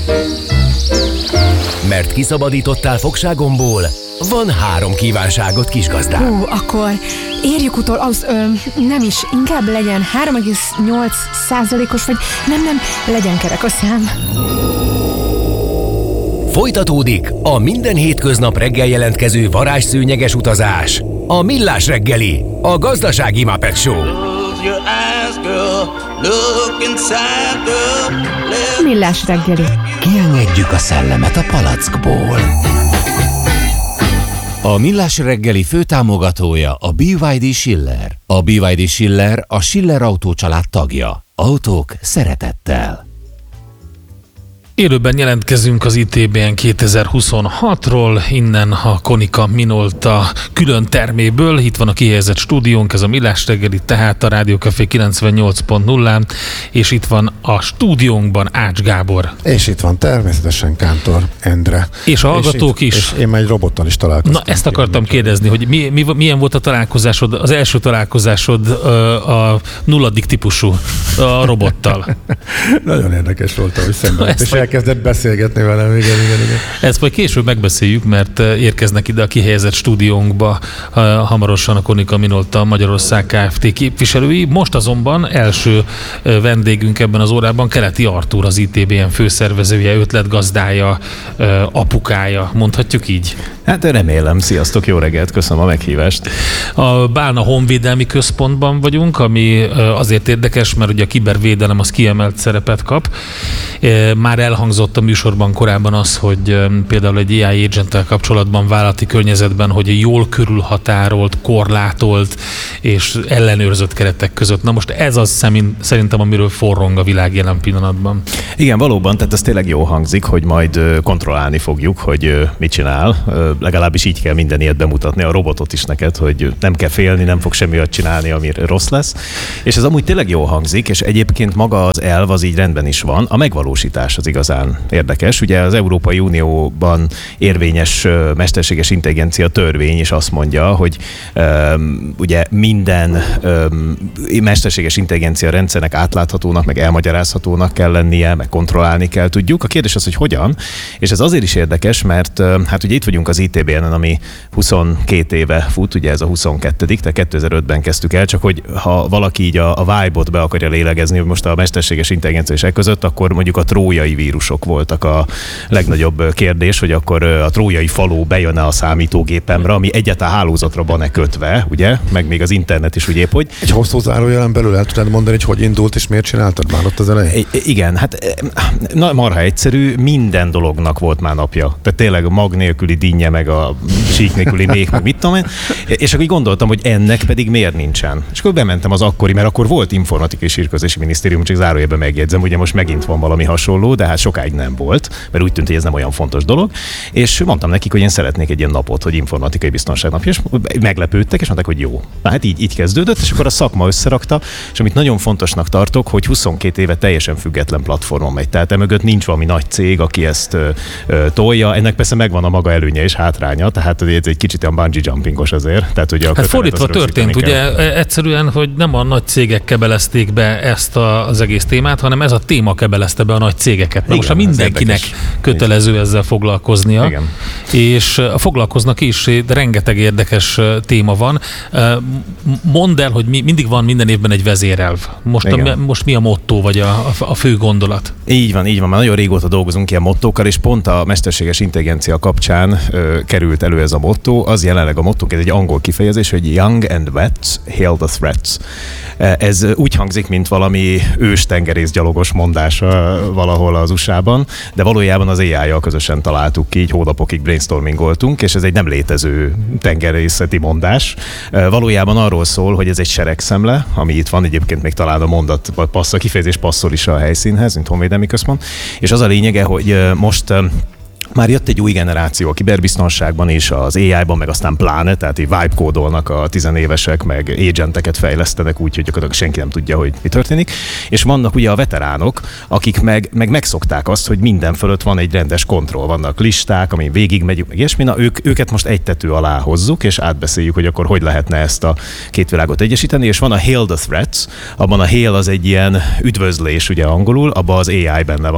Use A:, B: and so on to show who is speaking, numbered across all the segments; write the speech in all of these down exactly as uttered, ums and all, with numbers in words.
A: Mert kiszabadítottál fogságomból, van három kívánságot, kisgazdám.
B: Hú, akkor érjük utol, az, ö, nem is, inkább legyen három egész nyolc százalékos, vagy nem, nem, legyen kerek a szám.
A: Folytatódik a minden hétköznap reggel jelentkező varázsszőnyeges utazás. A Millás reggeli, a gazdasági Muppet Show.
B: Millás reggeli.
C: Kiengedjük a szellemet a palackból. A Millás reggeli főtámogatója a bé vé dé Schiller. A bé vé dé Schiller a Schiller Autó család tagja. Autók szeretettel.
D: Élőben jelentkezünk az i té bé en kétezer-huszonhatról, innen a Konica Minolta külön terméből. Itt van a kihelyezett stúdiónk, ez a Millás reggeli, tehát a Rádiókafé kilencvennyolc pont nullán, és itt van a stúdiónkban Ács Gábor.
E: És itt van természetesen Kántor Endre.
D: És a hallgatók
E: és
D: is.
E: És én már egy robottal is találkoztam.
D: Na, ezt akartam kérdezni, hogy mi, mi, milyen volt a találkozásod, az első találkozásod a, a nulladik típusú a robottal?
E: Nagyon érdekes volt, ahogy szemben. És elkezdett beszélgetni velem, igen, igen, igen.
D: Ezt majd később megbeszéljük, mert érkeznek ide a kihelyezett stúdiónkba hamarosan a Konica Minolta Magyarország Kft. Képviselői. Most azonban első vendégünk ebben az órában Keleti Artúr, az i té bé en főszervezője, ötletgazdája, apukája, mondhatjuk így?
F: Hát remélem. Sziasztok, jó reggelt, köszönöm a meghívást.
D: A Bálna Honvédelmi Központban vagyunk, ami azért érdekes, mert ugye a kibervédelem az kiemelt szerepet kap. Már elhangzott a műsorban korábban az, hogy például egy á i agenttel kapcsolatban, vállalati környezetben, hogy jól körülhatárolt, korlátolt és ellenőrzött keretek között. Na most ez az szerintem, amiről forrong a világ jelen pillanatban.
F: Igen, valóban, tehát ez tényleg jó hangzik, hogy majd kontrollálni fogjuk, hogy mit csinál. Legalábbis így kell minden ilyet bemutatni, a robotot is neked, hogy nem kell félni, nem fog semmi olyat csinálni, ami rossz lesz. És ez amúgy tényleg jó hangzik, és egyébként maga az elv az így rendben is van. A megvalósítás az igazán érdekes. Ugye az Európai Unióban érvényes mesterséges intelligencia törvény is azt mondja, hogy um, ugye minden um, mesterséges intelligencia rendszernek átláthatónak, meg elmagyarázhatónak kell lennie, meg kontrollálni kell tudjuk. A kérdés az, hogy hogyan, és ez azért is érdekes, mert hát ugye itt vagyunk az i té bé en-en, ami huszonkét éve fut, ugye ez a huszonkettedik, tehát kétezer-ötben kezdtük el, csak hogy ha valaki így a, a vibe-ot be akarja lélegezni, hogy most a mesterséges intelligencia és e között, akkor mondjuk a trójai vírusok voltak a legnagyobb kérdés, hogy akkor a trójai faló bejön-e a számítógépemre, ami egyáltalán hálózatra van-e kötve, ugye, meg még az internet is ugye épp, hogy...
E: Egy hosszú zárójelen belül el tudnád mondani, hogy hogy indult és miért csináltad már ott az elején?
F: Igen, hát na, marha egyszerű, minden dolognak volt már napja. Tehát tényleg a mag nélküli dinnye, meg a sík nélküli méh, meg mit tudom én. És akkor így gondoltam, hogy ennek pedig miért nincsen. És akkor bementem az akkori, mert akkor volt informatikai és hírközlési minisztérium, csak zárójelben megjegyzem, ugye most megint van valami hasonló, de hát sokáig nem volt, mert úgy tűnt, hogy ez nem olyan fontos dolog. És mondtam nekik, hogy én szeretnék egy ilyen napot, hogy informatikai biztonság napja, és meglepődtek, és mondták, hogy jó. Hát így, így kezdődött, és akkor a szakma összerakta, és amit nagyon fontosnak tartok, hogy huszonkét éve teljesen független platformon megy. Tehát emögött nincs valami nagy cég, aki ezt ö, ö, tolja. Ennek persze megvan a maga előnye és hátránya, tehát ez egy kicsit olyan bungee jumpingos azért. Tehát, ugye a
D: hát fordítva történt, ugye egyszerűen, hogy nem a nagy cégek kebelezték be ezt a, az egész témát, hanem ez a téma kebelezte be a nagy cégeket. Na most a mindenkinek kötelező ezzel foglalkoznia, igen. És foglalkoznak is, de rengeteg érdekes téma van. Mondd el, hogy mi, mindig van minden évben egy vezérelv. Most, a, most mi a motto, vagy a, a fő gondolat?
F: Így van, így van. Már nagyon régóta dolgozunk ilyen mottókkal, és pont a mesterséges intelligencia kapcsán ö, került elő ez a motto. Az jelenleg a mottónk, ez egy angol kifejezés, hogy Young and Vets Hail the Threats. Ez úgy hangzik, mint valami ős tengerészgyalogos mondás valahol az u es á-ban, de valójában az á í-jal közösen találtuk ki, így hónapokig brainstormingoltunk, és ez egy nem létező tengerészeti mondás. Valójában arról szól, hogy ez egy seregszemle, ami itt van, egyébként még talán a mondat, vagy passz, a kifejezés passzol is a helyszínhez, mint honvédelmi központ, és az a lényege, hogy most már jött egy új generáció a kiberbiztonságban is, az á í-ban, meg aztán pláne, tehát így vibe kódolnak a tizenévesek, meg agenteket fejlesztenek úgy, hogy gyakorlatilag senki nem tudja, hogy mi történik. És vannak ugye a veteránok, akik meg, meg megszokták azt, hogy minden fölött van egy rendes kontroll, vannak listák, amin végig megyünk, meg ilyesmi. Na, ők, őket most egy tető alá hozzuk, és átbeszéljük, hogy akkor hogy lehetne ezt a két világot egyesíteni. És van a Hail the Threats, abban a Hail az egy ilyen üdvözlés, ugye angolul, abban az á í benne van.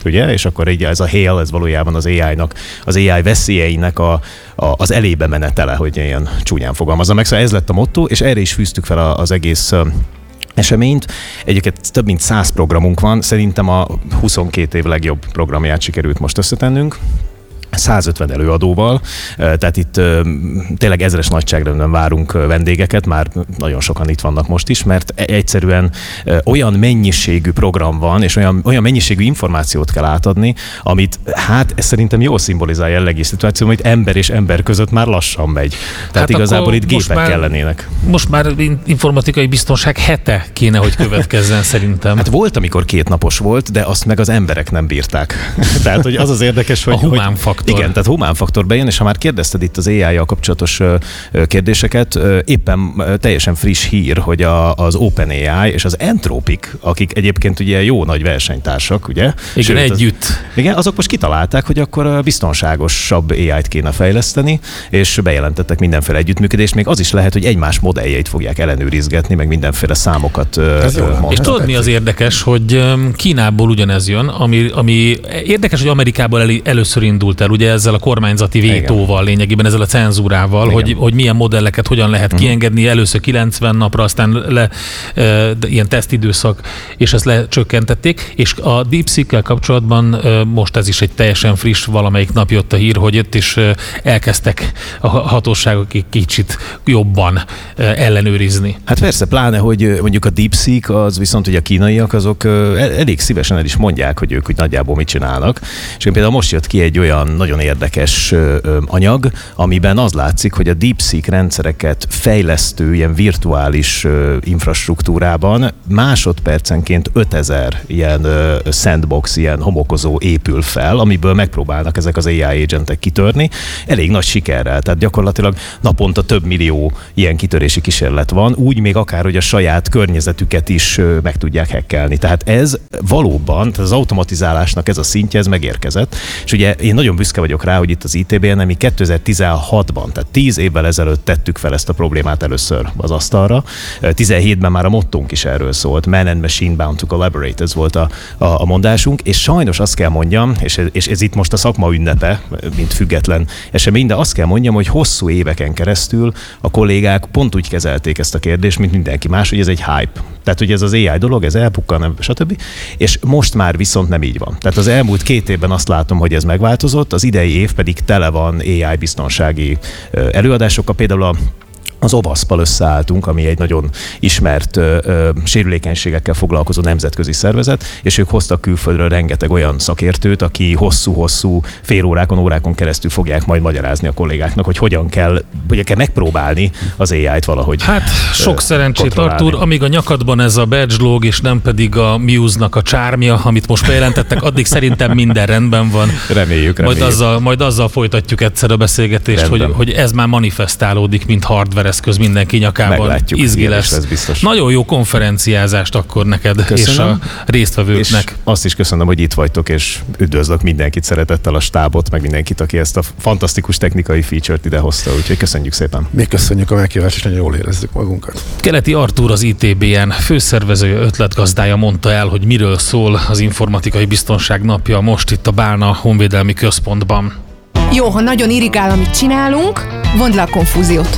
F: ugye? És akkor így ez a hail, ez valójában az á í-nak, az á í veszélyeinek a, a, az elébe menetele, hogy ilyen csúnyán fogalmazza meg. Szóval ez lett a motto, és erre is fűztük fel az egész eseményt. Egyébként több mint száz programunk van, szerintem a huszonkét év legjobb programját sikerült most összetennünk. százötven előadóval, tehát itt tényleg ezres nagyságrendben várunk vendégeket, már nagyon sokan itt vannak most is, mert egyszerűen olyan mennyiségű program van, és olyan, olyan mennyiségű információt kell átadni, amit hát ez szerintem jól szimbolizálja jelenlegi szituáció, hogy ember és ember között már lassan megy. Tehát hát igazából itt gépek már, kellenének.
D: Most már informatikai biztonság hete kéne, hogy következzen szerintem.
F: Hát volt, amikor két napos volt, de azt meg az emberek nem bírták. Tehát, hogy az az érdekes, hogy...
D: A humán faktor.
F: Igen, tehát humán faktor bejön, és ha már kérdezted itt az á í-jal kapcsolatos kérdéseket, éppen teljesen friss hír, hogy a, az OpenAI és az Anthropic, akik egyébként ugye jó nagy versenytársak, ugye?
D: Igen, Sőt, együtt.
F: Az, igen, azok most kitalálták, hogy akkor biztonságosabb á í-t kéne fejleszteni, és bejelentettek mindenféle együttműködést, még az is lehet, hogy egymás modelljeit fogják ellenőrizgetni, meg mindenféle számokat mondani.
D: És tudod, mi az érdekes, hogy Kínából ugyanez jön, ami, ami érdekes, hogy Amerikából el, először indult el, ugye ezzel a kormányzati vétóval, igen. lényegében ezzel a cenzúrával, hogy, hogy milyen modelleket hogyan lehet uh-huh. kiengedni, először kilencven napra, aztán le, e, ilyen tesztidőszak, és ezt lecsökkentették, és a DeepSeek-kel kapcsolatban e, most ez is egy teljesen friss, valamelyik nap jött a hír, hogy itt is e, elkezdtek a hatóságok egy kicsit jobban e, ellenőrizni.
F: Hát persze, pláne, hogy mondjuk a DeepSeek, az viszont ugye a kínaiak, azok e, elég szívesen el is mondják, hogy ők úgy nagyjából mit csinálnak, és én például most jött ki egy olyan nagyon érdekes ö, ö, anyag, amiben az látszik, hogy a DeepSeek rendszereket fejlesztő ilyen virtuális ö, infrastruktúrában másodpercenként ötezer ilyen ö, sandbox, ilyen homokozó épül fel, amiből megpróbálnak ezek az á í agentek kitörni. Elég nagy sikerrel, tehát gyakorlatilag naponta több millió ilyen kitörési kísérlet van, úgy még akár, hogy a saját környezetüket is ö, meg tudják hackelni. Tehát ez valóban, tehát az automatizálásnak ez a szintje, ez megérkezett. És ugye én nagyon büszke vagyok rá, hogy itt az i té bé en mi kétezer-tizenhatban, tehát tíz évvel ezelőtt tettük fel ezt a problémát először az asztalra. tizenhétben már a mottónk is erről szólt, Man and Machine Bound to Collaborate, ez volt a, a, a mondásunk, és sajnos azt kell mondjam, és ez, és ez itt most a szakma ünnepe, mint független esemény, de azt kell mondjam, hogy hosszú éveken keresztül a kollégák pont úgy kezelték ezt a kérdést, mint mindenki más, hogy ez egy hype. Tehát, hogy ez az á í dolog, ez elpukkan, stb. És most már viszont nem így van. Tehát az elmúlt két évben azt látom, hogy ez megváltozott, az idei év pedig tele van á í biztonsági előadásokkal, például a az ovaszpal összeálltunk, ami egy nagyon ismert ö, ö, sérülékenységekkel foglalkozó nemzetközi szervezet, és ők hoztak külföldről rengeteg olyan szakértőt, aki hosszú-hosszú fél órákon, órákon keresztül fogják majd magyarázni a kollégáknak, hogy hogyan kell, hogy kell megpróbálni az á í-t valahogy.
D: Hát sok szerencsét, Artur, amíg a nyakadban ez a badge lóg, és nem pedig a Muse-nak a csármja, amit most bejelentettek, addig szerintem minden rendben van.
F: Reméljük, reméljük.
D: Majd azzal, majd azzal folytatjuk egyszer a beszélgetést, hogy, hogy ez már manifestálódik, mint hardware eszköz mindenki nyakában.
F: Meglátjuk,
D: izgi lesz. Nagyon jó konferenciázást akkor neked,
F: köszönöm.
D: És a résztvevőknek.
F: És azt is köszönöm, hogy itt vagytok, és üdvözlök mindenkit szeretettel, a stábot, meg mindenkit, aki ezt a fantasztikus technikai feature-t idehozta, úgyhogy köszönjük szépen.
E: Mi köszönjük a meghívást, és nagyon jól érezzük magunkat.
D: Keleti Artúr, az i té bé en főszervezője, ötletgazdája mondta el, hogy miről szól az informatikai biztonság napja most itt a Bálna Honvédelmi Központban.
B: Jó, ha nagyon irigál, amit csinálunk, vondd le a konfúziót.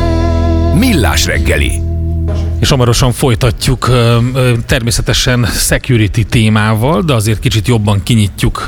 A: Millás reggeli.
D: És hamarosan folytatjuk természetesen security témával, de azért kicsit jobban kinyitjuk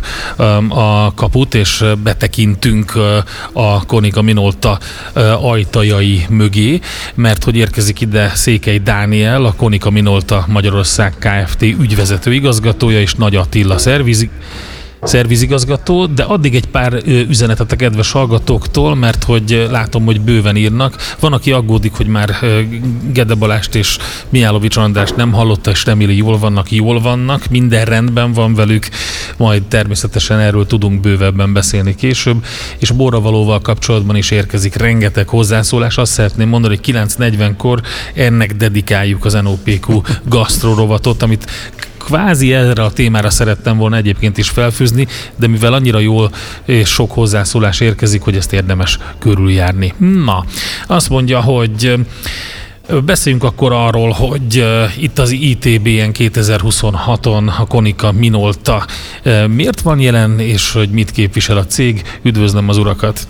D: a kaput, és betekintünk a Konica Minolta ajtajai mögé, mert hogy érkezik ide Székely Dániel, a Konica Minolta Magyarország Kft. Ügyvezető igazgatója, és Nagy Attila szerviz szervizigazgató, de addig egy pár üzenetet a kedves hallgatóktól, mert hogy látom, hogy bőven írnak. Van, aki aggódik, hogy már Gede Balást és Mijálovics Andrást nem hallotta, és reméli, jól vannak, jól vannak, minden rendben van velük, majd természetesen erről tudunk bővebben beszélni később, és a borravalóval kapcsolatban is érkezik rengeteg hozzászólás. Azt szeretném mondani, hogy kilenc negyvenkor ennek dedikáljuk az en o pé kú gasztro rovatot, amit kvázi erre a témára szerettem volna egyébként is felfűzni, de mivel annyira jól és sok hozzászólás érkezik, hogy ezt érdemes körüljárni. Na, azt mondja, hogy Beszéljünk akkor arról, hogy uh, itt az i té bé-en kétezer-huszonhaton a Konica Minolta uh, miért van jelen, és hogy mit képvisel a cég. Üdvözlöm az urakat!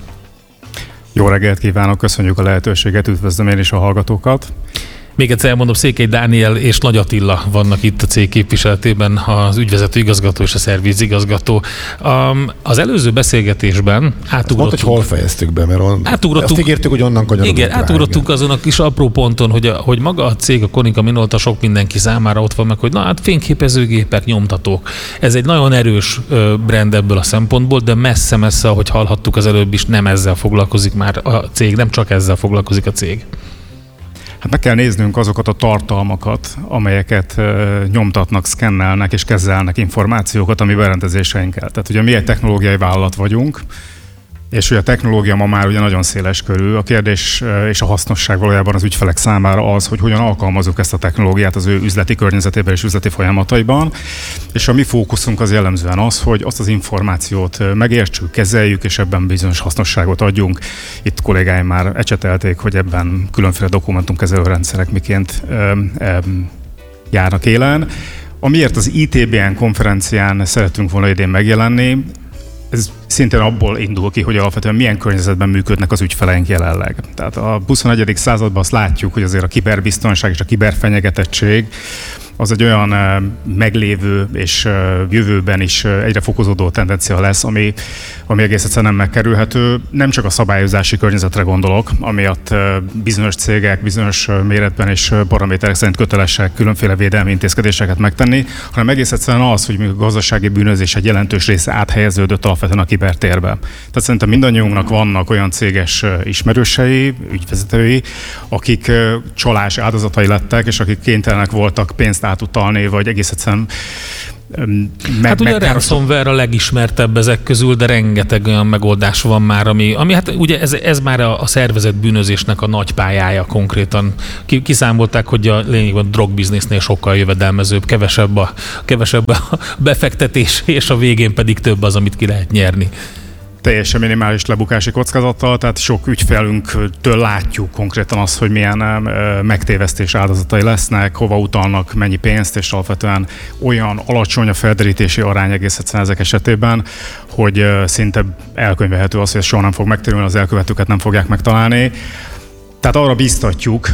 E: Jó reggelt kívánok, köszönjük a lehetőséget, üdvözlöm én is a hallgatókat.
D: Még egyszer elmondom, Székely Dániel és Nagy Attila vannak itt a cég képviseletében, az ügyvezető igazgató és a szerviz igazgató. Az előző beszélgetésben átugrottunk.
G: Mondd, hogy hol fejeztük be, mert on...
D: átugrottunk.
G: Azt ígértük, hogy onnan kanyarodunk.
D: Igen, átugrottunk azon a kis apró ponton, hogy, a, hogy maga a cég, a Konica Minolta sok mindenki számára ott van meg, hogy na hát fényképezőgépek, nyomtatók. Ez egy nagyon erős brand ebből a szempontból, de messze-messze, ahogy hallhattuk az előbb is, nem ezzel foglalkozik már a cég, nem csak ezzel foglalkozik a cég.
E: Hát meg kell néznünk azokat a tartalmakat, amelyeket uh, nyomtatnak, szkennelnek és kezelnek információkat a mi berendezéseinkkel. Tehát ugye mi egy technológiai vállalat vagyunk, és ugye a technológia ma már ugye nagyon széles körű. A kérdés uh, és a hasznosság valójában az ügyfelek számára az, hogy hogyan alkalmazzuk ezt a technológiát az ő üzleti környezetében és üzleti folyamataiban. És a mi fókuszunk az jellemzően az, hogy azt az információt megértsük, kezeljük, és ebben bizonyos hasznosságot adjunk. Itt kollégáim már ecsetelték, hogy ebben különféle dokumentumkezelő rendszerek miként um, um, járnak élen. Amiért az i té bé-en konferencián szeretünk volna idén megjelenni, ez szintén abból indul ki, hogy alapvetően milyen környezetben működnek az ügyfeleink jelenleg. Tehát a huszonegyedik században azt látjuk, hogy azért a kiberbiztonság és a kiberfenyegetettség az egy olyan uh, meglévő és uh, jövőben is uh, egyre fokozódó tendencia lesz, ami, ami egész egyszerűen nem megkerülhető. Nem csak a szabályozási környezetre gondolok, amiatt uh, bizonyos cégek, bizonyos uh, méretben és uh, paraméterek szerint kötelesek különféle védelmi intézkedéseket megtenni, hanem egész egyszerűen az, hogy a gazdasági bűnözés egy jelentős része áthelyeződött alapvetően a kibertérbe. Tehát szerintem mindannyiunknak vannak olyan céges uh, ismerősei, ügyvezetői, akik uh, csalás áldozatai lettek, és akik kénytelenek voltak pénzt átutalni, vagy egész egyszerűen meg,
D: hát ugye a ransomware a legismertebb ezek közül, de rengeteg olyan megoldás van már, ami, ami hát ugye ez, ez már a, a szervezett bűnözésnek a nagy pályája konkrétan. Kiszámolták, hogy a lényegben a drogbiznisznél sokkal jövedelmezőbb, kevesebb a, kevesebb a befektetés, és a végén pedig több az, amit ki lehet nyerni.
E: Teljesen minimális lebukási kockázattal, tehát sok ügyfelünktől látjuk konkrétan azt, hogy milyen megtévesztés áldozatai lesznek, hova utalnak, mennyi pénzt, és alapvetően olyan alacsony a felderítési arány egész egyszerűen ezek esetében, hogy szinte elkönyvelhető az, hogy ez soha nem fog megtérülni, az elkövetőket nem fogják megtalálni. Tehát arra bíztatjuk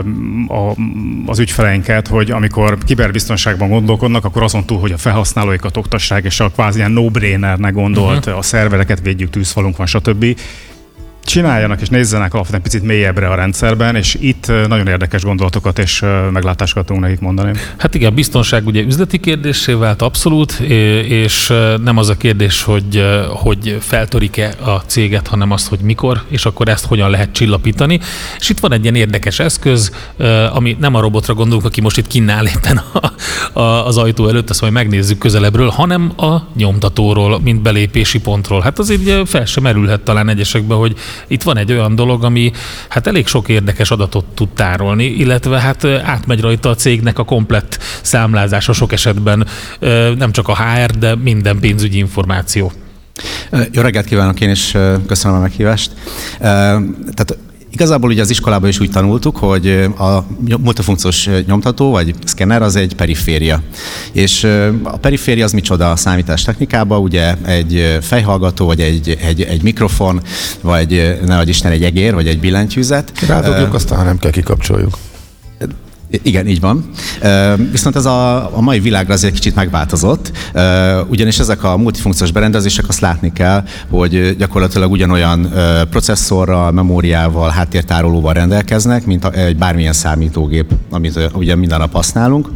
E: az ügyfeleinket, hogy amikor kiberbiztonságban gondolkodnak, akkor azon túl, hogy a felhasználóikat oktassák, és a kvázi ilyen no-brainernek gondolt, uh-huh. a szervereket védjük, tűzfalunk van, stb. Csináljanak és nézzenek alapvetően picit mélyebbre a rendszerben, és itt nagyon érdekes gondolatokat és meglátásokat tudunk nekik mondani.
D: Hát igen, a biztonság ugye üzleti kérdéssé vált abszolút, és nem az a kérdés, hogy, hogy feltörik-e a céget, hanem az, hogy mikor, és akkor ezt hogyan lehet csillapítani. És itt van egy ilyen érdekes eszköz, ami nem a robotra gondolunk, aki most itt kinn áll éppen a, a, az ajtó előtt, azt majd megnézzük közelebbről, hanem a nyomtatóról, mint belépési pontról. Hát azért fel sem merülhet talán egyesekbe, hogy itt van egy olyan dolog, ami hát elég sok érdekes adatot tud tárolni, illetve hát átmegy rajta a cégnek a komplett számlázása sok esetben, nem csak a há er, de minden pénzügyi információ.
H: Jó reggelt kívánok, én is köszönöm a meghívást. Tehát igazából ugye az iskolában is úgy tanultuk, hogy a multifunkciós nyomtató vagy szkenner az egy periféria. És a periféria az micsoda a számítástechnikában, ugye egy fejhallgató, vagy egy, egy, egy mikrofon, vagy nehogy Isten egy egér, vagy egy billentyűzet.
G: Rádobjuk, uh, aztán nem kell kikapcsoljuk.
H: Igen, így van. Viszont ez a, a mai világra azért kicsit megváltozott, ugyanis ezek a multifunkciós berendezések, azt látni kell, hogy gyakorlatilag ugyanolyan processzorral, memóriával, háttértárolóval rendelkeznek, mint egy bármilyen számítógép, amit ugye minden nap használunk.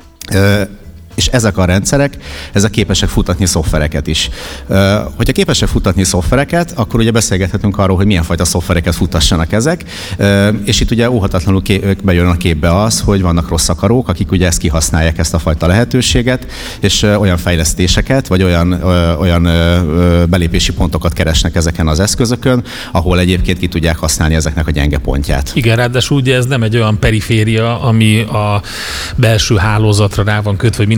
H: És ezek a rendszerek, ezek képesek futatni szoftvereket is. Hogyha képesek futatni szoftvereket, akkor ugye beszélgethetünk arról, hogy milyen fajta szoftvereket futassanak ezek, és itt ugye óhatatlanul bejön a képbe az, hogy vannak rossz akarók, akik ugye ezt kihasználják, ezt a fajta lehetőséget, és olyan fejlesztéseket, vagy olyan, olyan belépési pontokat keresnek ezeken az eszközökön, ahol egyébként ki tudják használni ezeknek a gyenge pontját.
D: Igen, ráadásul ugye ez nem egy olyan periféria, ami a belső hálózatra rá van kötve, hogy minden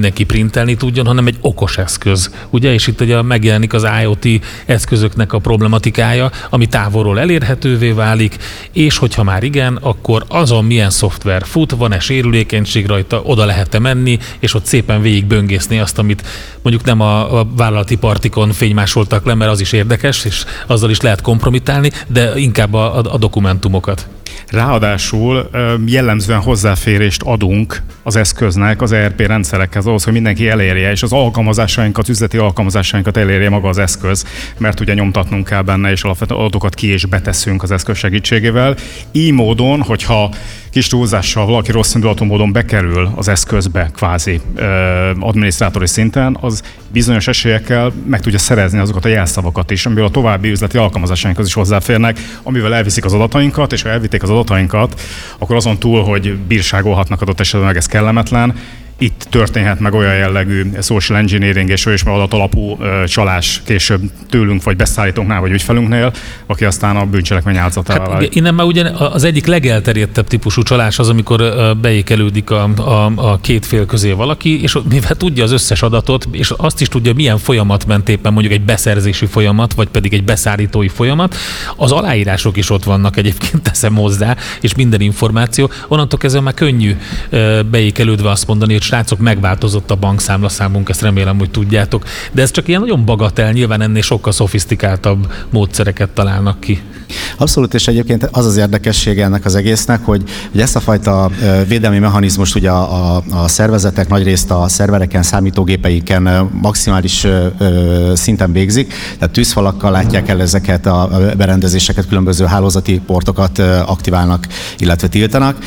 D: mindenki printelni tudjon, hanem egy okos eszköz. Ugye? És itt ugye megjelenik az IoT eszközöknek a problematikája, ami távolról elérhetővé válik, és hogyha már igen, akkor azon milyen szoftver fut, van-e sérülékenység rajta, oda lehet-e menni, és ott szépen végigböngészni azt, amit mondjuk nem a, a vállalati partikon fénymásoltak le, mert az is érdekes, és azzal is lehet kompromitálni, de inkább a, a, a dokumentumokat.
E: Ráadásul jellemzően hozzáférést adunk az eszköznek, az E R P rendszerekhez ahhoz, hogy mindenki elérje, és az alkalmazásainkat, üzleti alkalmazásainkat elérje maga az eszköz, mert ugye nyomtatnunk kell benne, és alapvetően adatokat ki és beteszünk az eszköz segítségével. Így módon, hogyha kis túlzással valaki rossz indulatú módon bekerül az eszközbe kvázi ö, adminisztrátori szinten, az bizonyos esélyekkel meg tudja szerezni azokat a jelszavakat is, amivel a további üzleti alkalmazásainkhoz is hozzáférnek, amivel elviszik az adatainkat, és ha elvitték az adatainkat, akkor azon túl, hogy bírságolhatnak adott esetben, meg ez kellemetlen, itt történhet meg olyan jellegű social engineering és olyasmi adatalapú csalás később tőlünk, vagy beszállítónknál, vagy ügyfelünknél, aki aztán a bűncselekmény áldozatává válik.
D: Hát innen már ugye az egyik legelterjedtebb típusú csalás az, amikor beékelődik a, a, a két fél közé valaki, és mivel tudja az összes adatot, és azt is tudja, milyen folyamat ment éppen, mondjuk egy beszerzési folyamat, vagy pedig egy beszállítói folyamat, az aláírások is ott vannak egyébként, teszem hozzá, és minden információ. Onnantól kezdve már könnyű beékelődve azt mondani, hogy srácok, megváltozott a bankszámlaszámunk, ezt remélem, hogy tudjátok. De ez csak ilyen nagyon bagatel, nyilván ennél sokkal szofisztikáltabb módszereket találnak ki.
H: Abszolút, és egyébként az az érdekessége ennek az egésznek, hogy, hogy ezt a fajta védelmi mechanizmust ugye a, a, a szervezetek nagyrészt a szervereken, számítógépeiken maximális ö, szinten végzik, tehát tűzfalakkal látják el ezeket a berendezéseket, különböző hálózati portokat aktiválnak, illetve tiltanak,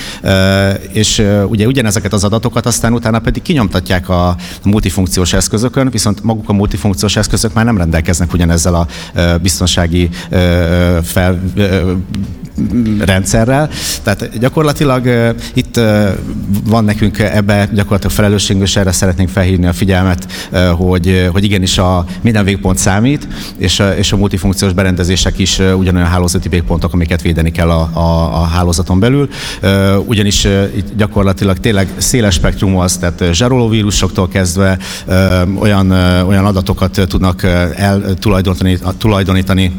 H: és ugye ugyanezeket az adatokat aztán utána pedig kinyomtatják a multifunkciós eszközökön, viszont maguk a multifunkciós eszközök már nem rendelkeznek ugyanezzel a biztonsági fel rendszerrel. Tehát gyakorlatilag uh, itt uh, van nekünk ebbe gyakorlatilag felelősségünk, és erre szeretnénk felhívni a figyelmet, uh, hogy, uh, hogy igenis a minden végpont számít, és, uh, és a multifunkciós berendezések is uh, ugyanolyan hálózati végpontok, amiket védeni kell a, a, a hálózaton belül. Uh, ugyanis uh, itt gyakorlatilag tényleg széles spektrum az, tehát uh, zsarolóvírusoktól kezdve uh, olyan, uh, olyan adatokat uh, tudnak uh, eltulajdonítani tulajdonítani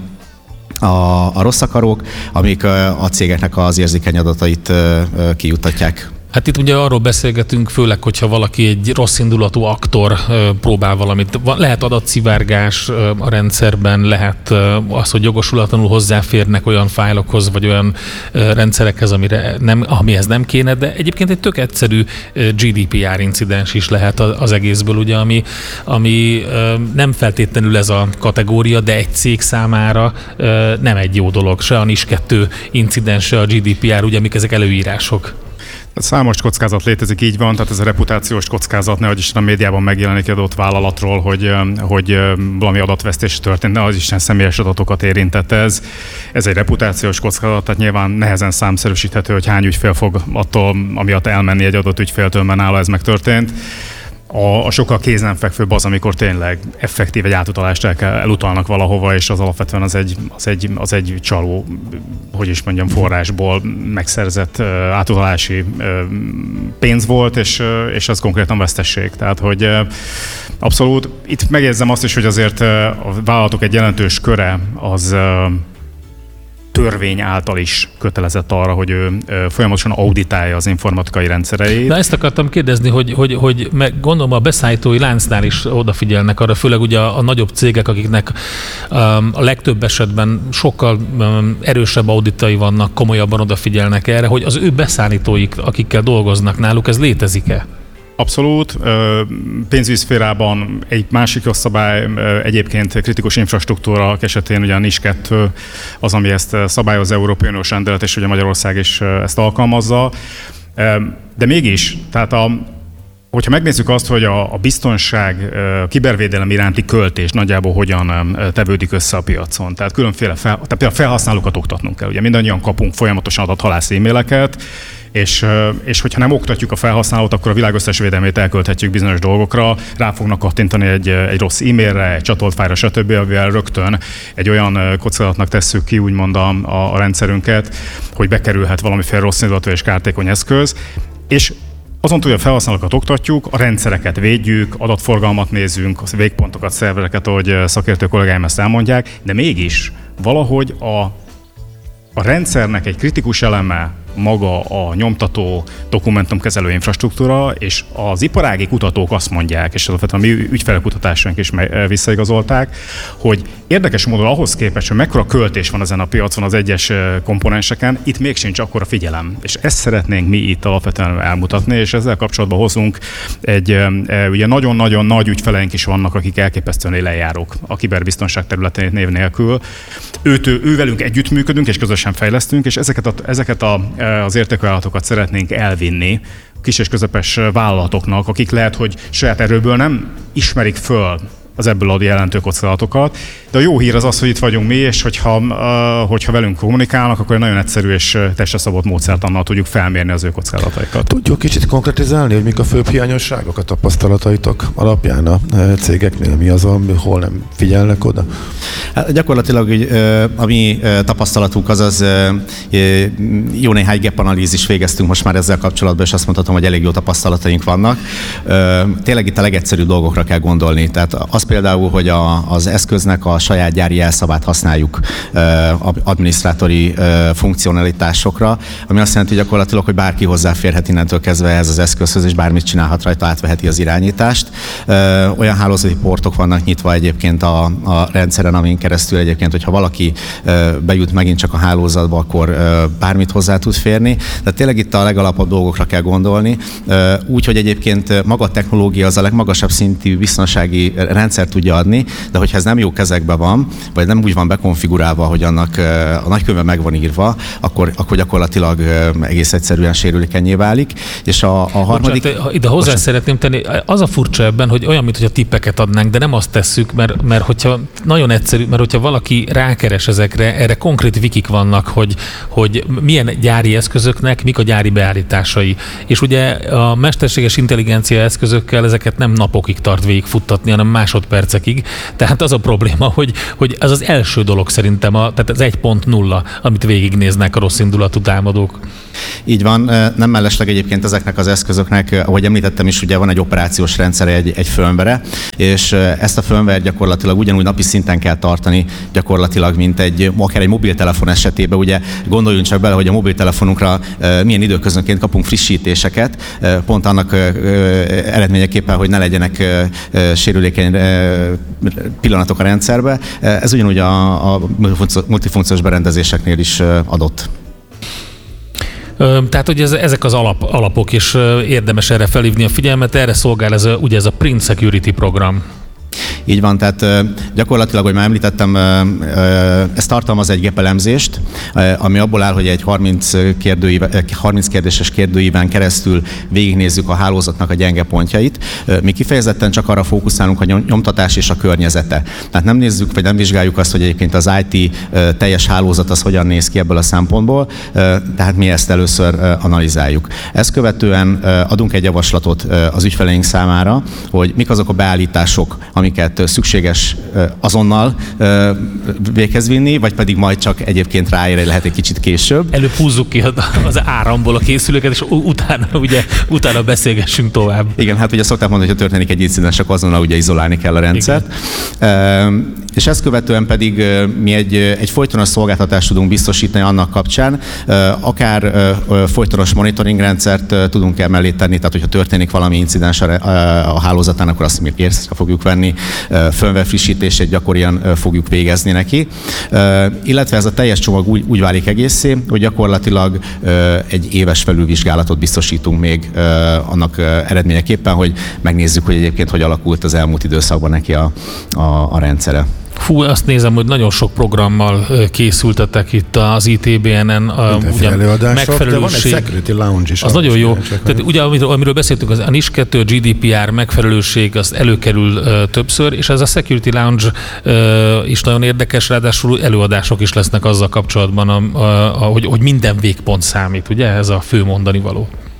H: A, a rossz akarók, amik a cégeknek az érzékeny adatait kijuttatják.
D: Hát itt ugye arról beszélgetünk, főleg, hogyha valaki egy rossz indulatú aktor próbál valamit. Lehet adatszivárgás a rendszerben, lehet az, hogy jogosulatlanul hozzáférnek olyan fájlokhoz, vagy olyan rendszerekhez, amire nem, amihez nem kéne, de egyébként egy tök egyszerű G D P R incidens is lehet az egészből, ugye, ami, ami nem feltétlenül ez a kategória, de egy cég számára nem egy jó dolog, se a NIS kettő incidens, se a G D P R, ugye, amik ezek előírások.
E: Számos kockázat létezik, így van, tehát ez a reputációs kockázat, nehogy Isten a médiában megjelenik egy adott vállalatról, hogy, hogy valami adatvesztés történt, nehogy Isten személyes adatokat érintett ez. Ez egy reputációs kockázat, tehát nyilván nehezen számszerűsíthető, hogy hány ügyfél fog attól, amiatt elmenni egy adott ügyféltől, mert nála ez megtörtént. A, a sokkal kézenfekvőbb az, amikor tényleg effektív egy átutalást el kell, elutalnak valahova, és az alapvetően az egy, az egy, az egy csaló, hogy is mondjam, forrásból megszerzett uh, átutalási uh, pénz volt, és, uh, és az konkrétan vesztesség. Tehát, hogy uh, abszolút, itt megjegyzem azt is, hogy azért uh, a vállalatok egy jelentős köre az uh, törvény által is kötelezett arra, hogy ő folyamatosan auditálja az informatikai rendszereit.
D: Na ezt akartam kérdezni, hogy, hogy, hogy meg gondolom a beszállítói láncnál is odafigyelnek arra, főleg ugye a, a nagyobb cégek, akiknek um, a legtöbb esetben sokkal um, erősebb auditai vannak, komolyabban odafigyelnek erre, hogy az ő beszállítóik, akikkel dolgoznak náluk, ez létezik-e?
E: Abszolút. Pénzügyi szférában egy másik jogszabály, egyébként kritikus infrastruktúra esetén ugye a NIS kettő az, ami ezt szabályoz, Európai Uniós rendelet, és ugye Magyarország is ezt alkalmazza. De mégis, tehát a hogyha megnézzük azt, hogy a, a biztonság, a kibervédelem iránti költés nagyjából hogyan tevődik össze a piacon. Tehát különféle fel, tehát például felhasználókat oktatnunk kell. Ugye mindannyian kapunk folyamatosan adathalász e-maileket, és, és hogyha nem oktatjuk a felhasználót, akkor a világ összes védelmét elkölthetjük bizonyos dolgokra, rá fognak kattintani egy, egy rossz e-mailre, egy csatolt fájra, stb., amivel rögtön egy olyan kockázatnak tesszük ki, úgymond a, a, a rendszerünket, hogy bekerülhet valamiféle rossz indulatú és kártékony eszköz. És Azon túl, hogy a felhasználókat oktatjuk, a rendszereket védjük, adatforgalmat nézünk, a végpontokat, szervereket, ahogy szakértő kollégáim ezt elmondják, de mégis valahogy a, a rendszernek egy kritikus eleme maga a nyomtató dokumentumkezelő infrastruktúra, és az iparági kutatók azt mondják, és alapvetően a mi ügyfelekutatásunk is visszaigazolták, hogy érdekes módon ahhoz képest, hogy mekkora költés van ezen a piacon az egyes komponenseken, itt még sincs akkora figyelem. És ezt szeretnénk mi itt alapvetően elmutatni, és ezzel kapcsolatban hozunk egy, ugye nagyon-nagyon nagy ügyfeleink is vannak, akik elképesztően élenjárók a kiberbiztonság területén név nélkül. Őt, ővelünk együttműködünk, és közösen fejlesztünk, és ezeket a, ezeket a az értékvállalatokat szeretnénk elvinni kis és közepes vállalatoknak, akik lehet, hogy saját erőből nem ismerik föl az ebből adó jelentő kockázatokat. De a jó hír az az, hogy itt vagyunk mi, és hogyha, uh, hogyha velünk kommunikálnak, akkor egy nagyon egyszerű és testre szabott módszertannal tudjuk felmérni az ő kockázataikat.
G: Tudjuk kicsit konkretizálni, hogy mik a főbb hiányosságok a tapasztalataitok alapján a cégeknél? Mi az, hol nem figyelnek oda?
H: Hát gyakorlatilag a mi tapasztalatunk az az, jó néhány gap analízis végeztünk most már ezzel kapcsolatban, és azt mondhatom, hogy elég jó tapasztalataink vannak. Tényleg itt a legegyszerűbb dolgokra kell gondolni. Tehát az például, hogy a, az eszköznek a saját gyári jelszavát használjuk adminisztrátori funkcionalitásokra, ami azt jelenti hogy gyakorlatilag, hogy bárki hozzáférhet innentől kezdve ehhez az eszközhöz, és bármit csinálhat rajta, átveheti az irányítást. Olyan hálózati portok vannak nyitva egyébként a, a rendszeren, amin keresztül egyébként, hogyha valaki bejut megint csak a hálózatba, akkor bármit hozzá tud férni. Tehát tényleg itt a legalapabb dolgokra kell gondolni. Úgy, hogy egyébként maga a technológia az a legmagasabb szintű biztonsági rendszer tudja adni, de hogyha ez nem jó kezekben van, vagy nem úgy van bekonfigurálva, hogy annak a nagykönyvben meg van írva, akkor, akkor gyakorlatilag egész egyszerűen sérülékenyé válik. És a, a harmadik...
D: Bocsánat, ide hozzá szeretném tenni, az a furcsa ebben, hogy olyan, mintha tippeket adnánk, de nem azt tesszük, mert, mert hogyha nagyon egyszerű, mert hogyha valaki rákeres ezekre, erre konkrét wikik vannak, hogy, hogy milyen gyári eszközöknek mik a gyári beállításai. És ugye a mesterséges intelligencia eszközökkel ezeket nem napokig tart végigfuttatni, hanem másodpercekig. Tehát az a probléma, hogy, hogy ez az első dolog szerintem, a, tehát az egy pont nulla, amit végignéznek a rossz indulatú támadók.
H: Így van, nem mellesleg egyébként ezeknek az eszközöknek, ahogy említettem is, ugye van egy operációs rendszere, egy, egy firmware, és ezt a firmware gyakorlatilag ugyanúgy napi szinten kell tartani gyakorlatilag, mint egy, akár egy mobiltelefon esetében. Ugye gondoljunk csak bele, hogy a mobiltelefonunkra milyen időközönként kapunk frissítéseket, pont annak eredményeképpen, hogy ne legyenek sérülékeny pillanatok a rendszerbe. Ez ugyanúgy a, a multifunkciós berendezéseknél is adott.
D: Tehát, hogy ez, ezek az alap, alapok, és érdemes erre felhívni a figyelmet, erre szolgál ez a, ugye ez a Print Security program.
H: Így van, tehát gyakorlatilag, hogy már említettem, ez tartalmaz egy gépelemzést, ami abból áll, hogy egy harminc, kérdőíve, harminc kérdéses kérdőíven keresztül végignézzük a hálózatnak a gyenge pontjait. Mi kifejezetten csak arra fókuszálunk, a nyomtatás és a környezete. Tehát nem nézzük, vagy nem vizsgáljuk azt, hogy egyébként az i té teljes hálózat az hogyan néz ki ebből a szempontból, tehát mi ezt először analizáljuk. Ezt követően adunk egy javaslatot az ügyfeleink számára, hogy mik azok a beállítások, amiket szükséges azonnal véghez vinni, vagy pedig majd csak egyébként ráér, lehet egy kicsit később.
D: Előbb húzzuk ki az áramból a készüléket, és utána, ugye, utána beszélgessünk tovább.
H: Igen, hát ugye szokták mondani, hogy ha történik egy incidens, akkor azonnal ugye izolálni kell a rendszert. Igen. És ezt követően pedig mi egy, egy folytonos szolgáltatást tudunk biztosítani annak kapcsán, akár folytonos monitoring rendszert tudunk emellé tenni, tehát hogyha történik valami incidens a hálózatán, akkor azt mi észre fogjuk venni, firmware frissítését gyakorian fogjuk végezni neki. Illetve ez a teljes csomag úgy, úgy válik egészé, hogy gyakorlatilag egy éves felülvizsgálatot biztosítunk még annak eredményeképpen, hogy megnézzük, hogy egyébként hogy alakult az elmúlt időszakban neki a, a, a rendszere.
D: Fú, azt nézem, hogy nagyon sok programmal készültetek itt az i té bé en-en.
G: Megfelelőség. De van egy security lounge is.
D: Az nagyon jó. Tehát ugye, amiről beszéltünk, az a NIS kettő, gé dé pé er megfelelőség, az előkerül uh, többször, és ez a security lounge uh, is nagyon érdekes, ráadásul előadások is lesznek azzal kapcsolatban, a, a, a, hogy, hogy minden végpont számít, ugye? Ez a fő mondani való.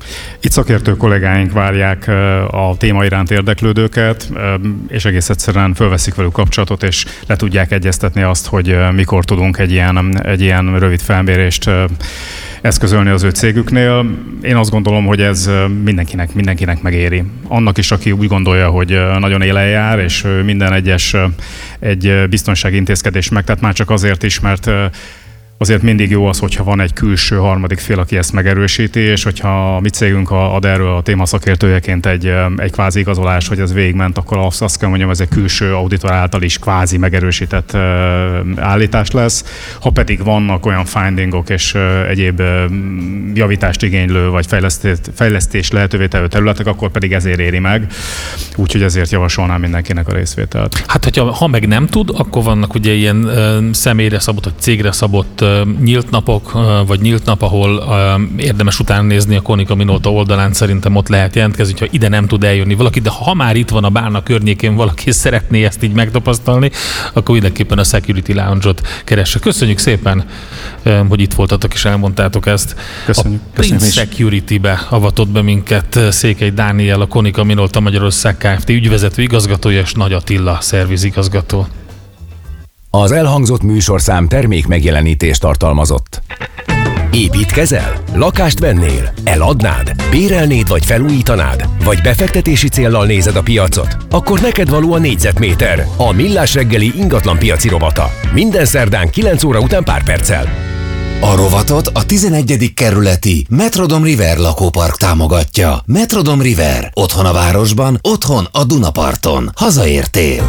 E: Itt szakértő kollégáink várják a téma iránt érdeklődőket, és egész egyszerűen fölveszik velük kapcsolatot, és le tudják egyeztetni azt, hogy mikor tudunk egy ilyen, egy ilyen rövid felmérést eszközölni az ő cégüknél. Én azt gondolom, hogy ez mindenkinek, mindenkinek megéri. Annak is, aki úgy gondolja, hogy nagyon élen jár, és minden egyes egy biztonsági intézkedés megtett, már csak azért is, mert azért mindig jó az, hogyha van egy külső harmadik fél, aki ezt megerősíti, és hogyha a mi cégünk ad erről a téma szakértőjeként egy, egy kvázi igazolás, hogy ez végigment, akkor azt, azt kell mondjam, ez egy külső auditor által is kvázi megerősített uh, állítás lesz. Ha pedig vannak olyan findingok és uh, egyéb uh, javítást igénylő, vagy fejlesztés, fejlesztés lehetővé tevő területek, akkor pedig ezért éri meg. Úgyhogy ezért javasolnám mindenkinek a részvételt.
D: Hát, hogyha ha meg nem tud, akkor vannak ugye ilyen uh, személyre szabott, vagy cégre szabott nyílt napok, vagy nyílt nap, ahol érdemes utána nézni a Konica Minolta oldalán, szerintem ott lehet jelentkezni, hogyha ide nem tud eljönni valaki, de ha már itt van a Bálna környékén valaki szeretné ezt így megtapasztalni, akkor mindenképpen a Security Lounge-ot keresse. Köszönjük szépen, hogy itt voltatok és elmondtátok ezt.
E: Köszönjük.
D: A Prince Security-be avatott be minket Székely Dániel, a Konica Minolta Magyarország Kft. Ügyvezető igazgatója és Nagy Attila szervizigazgató.
A: Az elhangzott műsorszám termék megjelenítést tartalmazott. Építkezel? Lakást vennél? Eladnád? Bérelnéd vagy felújítanád? Vagy befektetési céllal nézed a piacot? Akkor neked való a négyzetméter, a Millás reggeli ingatlan piaci rovata. Minden szerdán kilenc óra után pár perccel.
C: A rovatot a tizenegyedik kerületi Metrodom River lakópark támogatja. Metrodom River. Otthon a városban, otthon a Dunaparton. Hazaértél.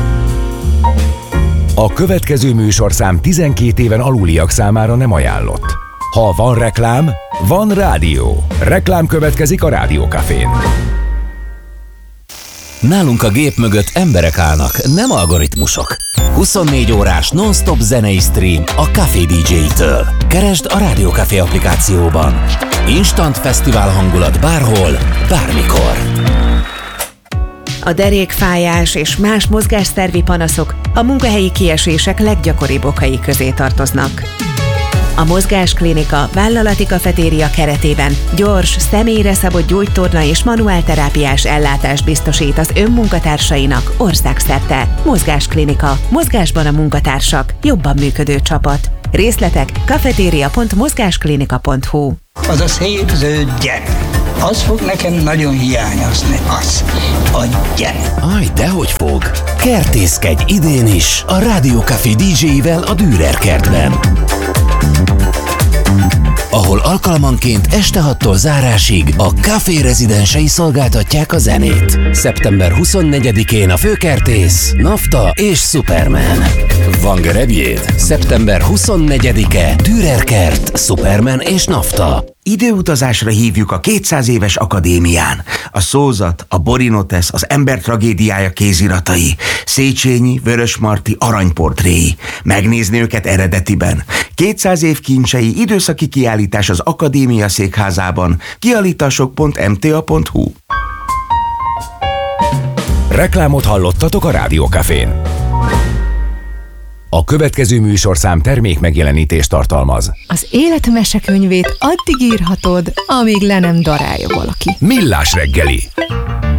A: A következő műsorszám tizenkét éven aluliak számára nem ajánlott. Ha van reklám, van rádió. Reklám következik a Rádiókafén.
C: Nálunk a gép mögött emberek állnak, nem algoritmusok. huszonnégy órás non-stop zenei stream a Café dé dzsé-től. Keresd a Rádiókafé applikációban. Instant fesztivál hangulat bárhol, bármikor.
I: A derékfájás és más mozgásszervi panaszok a munkahelyi kiesések leggyakoribb okai közé tartoznak. A Mozgásklinika vállalati kafetéria keretében gyors, személyre szabott gyógytorna és manuálterápiás ellátást biztosít az önmunkatársainak országszerte. Mozgásklinika. Mozgásban a munkatársak. Jobban működő csapat. Részletek kafetéria pont mozgásklinika pont hu.
J: Az a szép zöld gyerek. Az fog nekem nagyon hiányozni, az. A gyerek.
C: Aj, dehogy fog. Kertészkedj idén is a Rádiókafé dé dzsé-vel a Dürer kertben, ahol alkalmanként este hattól zárásig a Café rezidensei szolgáltatják a zenét. szeptember huszonnegyedikén a főkertész, Nafta és Superman. Van gerebjéd? szeptember huszonnegyedike, Dürer kert, Superman és Nafta.
K: Időutazásra hívjuk a kétszáz éves akadémián. A Szózat, a Borinotesz, az ember tragédiája kéziratai, Széchenyi, Vörösmarty aranyportréi. Megnézni őket eredetiben. kétszáz év kincsei időszaki kiállítás az Akadémia székházában. kiállítások pont em té á pont hu.
A: Reklámot hallottatok a Rádiókafén. A következő műsorszám termék megjelenítést tartalmaz.
B: Az élet mesekönyvét addig írhatod, amíg le nem darálja valaki.
A: Millás reggeli.